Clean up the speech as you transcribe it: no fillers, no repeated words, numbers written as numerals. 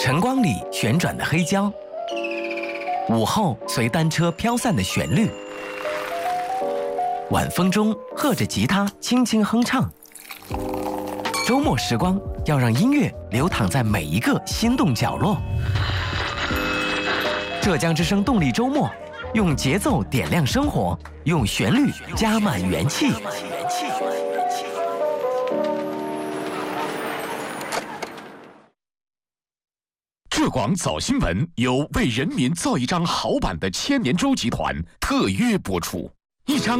晨光里旋转的黑胶，午后随单车飘散的旋律，晚风中和着吉他轻轻哼唱。周末时光要让音乐流淌在每一个心动角落。浙江之声动力周末，用节奏点亮生活，用旋律加满元气。 浙广早新闻由为人民造一张好版的千年舟集团特约播出，一张